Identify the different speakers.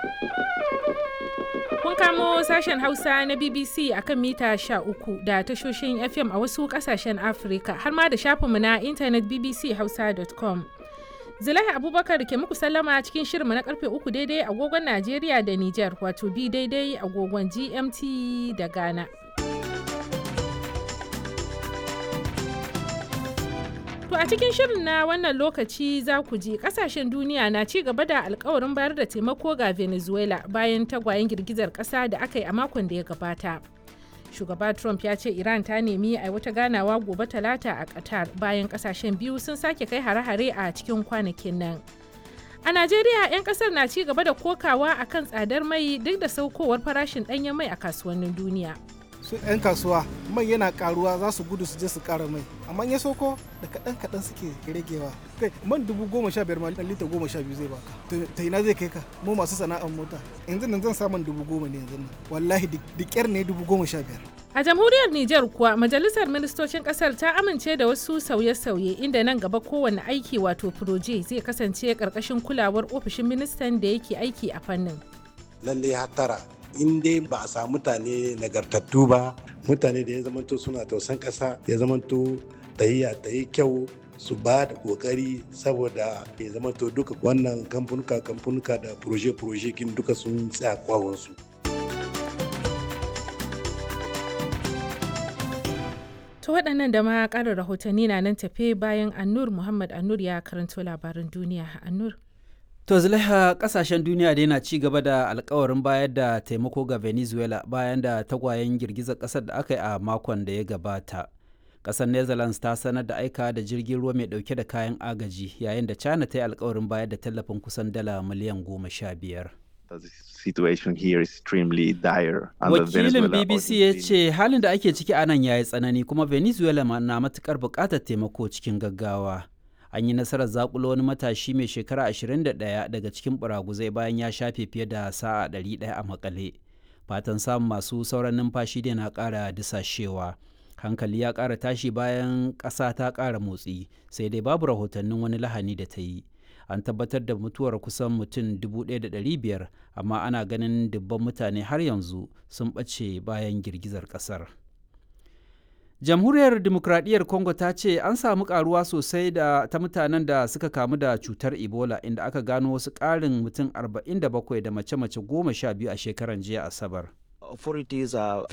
Speaker 1: Kun kamo sashen Hausa na BBC akan mita 13 da tashoshin FM a wasu kasashen Afirka har ma da shafinmu na intanet bbchausa.com. Zulaiha Abubakar ke muku sallama cikin shirinmu na karfe 3 daidai agogon Najeriya da Nijar, wato bi daidai agogon GMT da Ghana. To a cikin shirin na wannan lokaci za ku ji kasashen duniya na ci gaba da alkawarin bayar da taimako ga Venezuela bayan tagwayen girgizar kasa da aka yi a makon da ya gabata. Shugaba Trump ya ce Iran ta nemi a wata ganawa gobe Talata a Qatar bayan kasashen biyu sun sake kai hare-hare a cikin kwanakin nan. A Najeriya 'yan kasar na ci gaba da kokawa akan tsadar mai duk da saukowar farashin ɗanyen mai a kasuwannin duniya.
Speaker 2: Su 'yan kasuwa mai yana karuwa za su gudu su je su kara mai, amma ya soko da kaɗan suke ragewa. Kai man 15,000 ma lita 12 zai baka, ta ina zai kai ka? Mu masu sana'ar mota yanzu nan zan samun 10,000 ne yanzu nan, wallahi da ƙyar ne 15,000.
Speaker 1: A jamhuriyar Nijar kuwa majalisar ministocin kasar ta amince da wasu sauye-sauye inda nan gaba kowane aiki wato proje zai kasance karkashin kulawar ofishin ministan da yake aiki a fannin.
Speaker 3: Lalle hatara in dai ba a samu mutane nagartattu ba, mutane da ya zamanto suna tausan ƙasa, ya zamanto tahiya ta yi kyau, su ba da kokari saboda ya zamanto duka wannan kamfanuka da proje kin duka sun tsaya kwawansu.
Speaker 1: To waɗannan da ma ƙarin rahotanni na nan tafe bayan Annur Muhammad Annur ya karanto labaran duniya. Annur.
Speaker 4: To Zulaiha, kasashen duniya dai na ci gaba da alkawarin bayar da taimako ga Venezuela bayan da tagwayen girgizar kasar da aka yi a makon da ya gabata. Kasar Netherlands ta sanar da aika da jirgin ruwa mai dauke da kayan agaji, yayin da China ta yi alkawarin bayar da tallafin kusan dala miliyan 15. Wakilin BBC ya ce halin da ake ciki a nan ya yi tsanani kuma Venezuela na matukar buƙatar taimako cikin gaggawa. An yi nasarar zakulo wani matashi mai shekara 21 daga cikin buraguzai bayan ya shafe fiye da sa'a 100 a makale. Fatan samun masu sauran numfashi da na ƙara disashewa. Hankali ya ƙara tashi bayan ƙasa ta ƙara motsi, sai dai babu rahotannin wani lahani da ta yi. An tabbatar da mutuwar kusan mutum 1,500, amma ana ganin dubban mutane har yanzu sun ɓace bayan girgizar ƙasar. Jamhuriyar Dimokuraɗiyyar Congo ta ce an samu karuwa sosai ta mutanen da suka kamu da cutar Ebola, inda aka gano wasu ƙarin mutum 47 da mace-mace 12 a shekaran jiya Asabar.
Speaker 5: Authorities are